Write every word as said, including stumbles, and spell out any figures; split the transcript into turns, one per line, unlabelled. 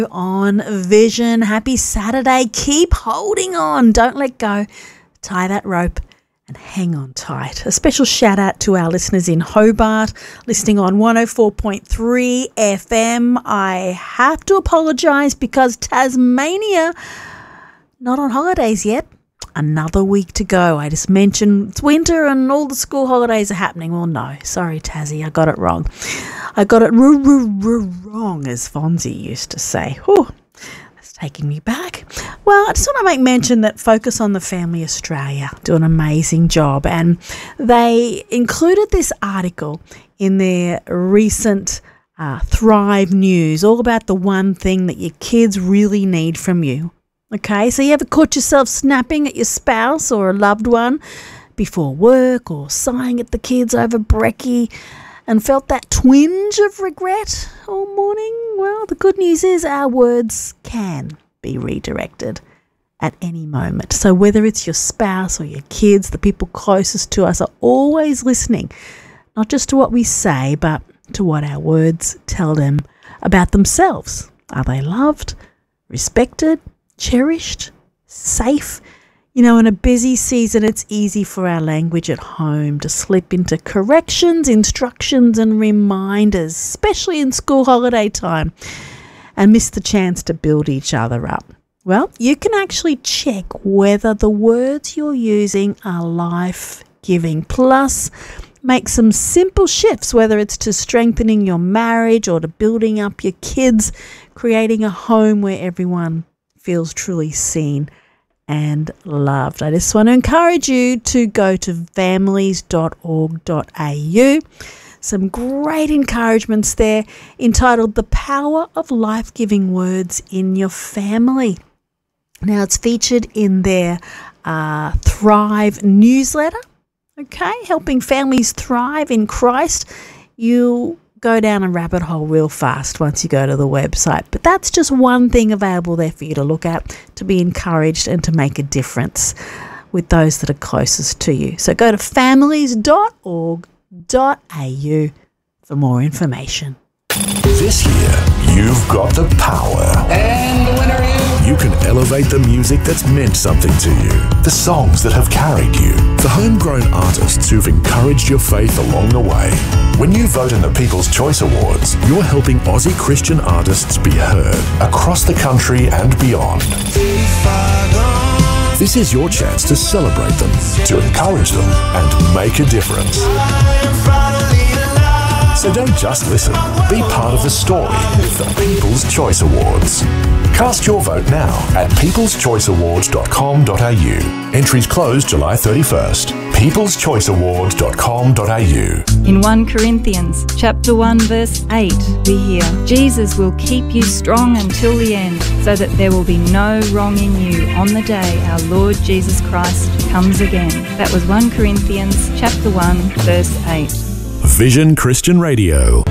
On Vision. Happy Saturday. Keep holding on. Don't let go. Tie that rope and hang on tight. A special shout out to our listeners in Hobart, listening on one oh four point three F M. I have to apologise because Tasmania, not on holidays yet. Another week to go. I just mentioned it's winter and all the school holidays are happening. Well, no. Sorry, Tassie. I got it wrong. I got it r- r- r- wrong, as Fonzie used to say. Whew, that's taking me back. Well, I just want to make mention that Focus on the Family Australia do an amazing job, and they included this article in their recent uh, Thrive News, all about the one thing that your kids really need from you. Okay, so you ever caught yourself snapping at your spouse or a loved one before work, or sighing at the kids over brekkie and felt that twinge of regret all morning? Well, the good news is our words can be redirected at any moment. So whether it's your spouse or your kids, the people closest to us are always listening, not just to what we say, but to what our words tell them about themselves. Are they loved, respected, cherished, safe? You know, in a busy season, it's easy for our language at home to slip into corrections, instructions and reminders, especially in school holiday time, and miss the chance to build each other up. Well, you can actually check whether the words you're using are life-giving. Plus, make some simple shifts, whether it's to strengthening your marriage or to building up your kids, creating a home where everyone feels truly seen and loved. I just want to encourage you to go to families dot org dot a u. Some great encouragements there entitled The Power of Life-Giving Words in Your Family. Now, it's featured in their uh, Thrive newsletter, okay, helping families thrive in Christ. You'll go down a rabbit hole real fast once you go to the website. But that's just one thing available there for you to look at, to be encouraged and to make a difference with those that are closest to you. So go to families dot org dot a u for more information.
This year, you've got the power.
And the winner is...
You can elevate the music that's meant something to you, the songs that have carried you, the homegrown artists who've encouraged your faith along the way. When you vote in the People's Choice Awards, you're helping Aussie Christian artists be heard across the country and beyond. This is your chance to celebrate them, to encourage them, and make a difference. So don't just listen, be part of the story with the People's Choice Awards. Cast your vote now at peoples choice awards dot com dot a u. Entries close July thirty-first. peoples choice awards dot com dot a u.
In First Corinthians chapter one verse eight, we hear, Jesus will keep you strong until the end, so that there will be no wrong in you on the day our Lord Jesus Christ comes again. That was First Corinthians chapter one verse eight.
Vision Christian Radio.